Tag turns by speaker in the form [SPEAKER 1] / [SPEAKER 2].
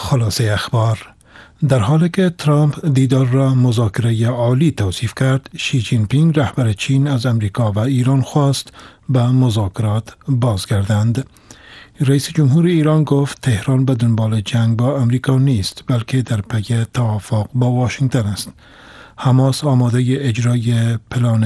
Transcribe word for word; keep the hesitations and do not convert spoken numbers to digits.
[SPEAKER 1] خلاصه اخبار: در حالی که ترامپ دیدار را مذاکره عالی توصیف کرد، شی جین پینگ رهبر چین از امریکا و ایران خواست به مذاکرات بازگردند. رئیس جمهور ایران گفت تهران به دنبال جنگ با امریکا نیست، بلکه در پی توافق با واشنگتن است. حماس آماده اجرای پلان